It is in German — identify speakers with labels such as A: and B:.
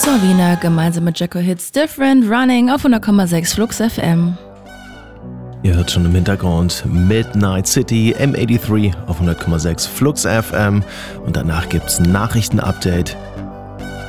A: Wiener gemeinsam mit Jacko Hits Different Running auf 100,6 Flux FM.
B: Ihr hört schon im Hintergrund Midnight City M83 auf 100,6 Flux FM und danach gibt's ein Nachrichtenupdate.